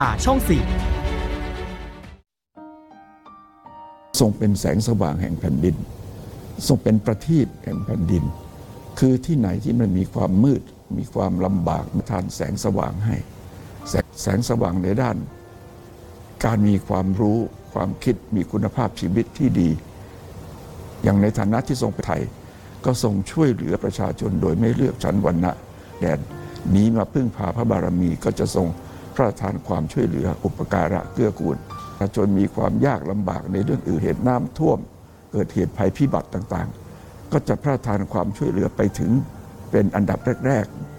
ช่อง 4 ทรงเป็นแสงสว่างแห่งแผ่นดินทรงเป็นประทีปแห่งแผ่นดินคือที่ไหนที่มันมีความมืดมีความลำบากทานแสงสว่างให้แสงสว่างในด้านการมีความรู้ความคิดมีคุณภาพชีวิตที่ดีอย่างในฐานะที่ทรงเป็นไทยก็ทรงช่วยเหลือประชาชนโดยไม่เลือกชั้นวรรณะแดนนี้มาพึ่งพาพระบารมีก็จะทรงพระราชทานความช่วยเหลืออุปการะเกื้อกูลประชาชนมีความยากลำบากในเรื่องอื่นเหตุน้ำท่วมเกิดเหตุภัยพิบัติต่างๆก็จะพระราชทานความช่วยเหลือไปถึงเป็นอันดับแรกๆ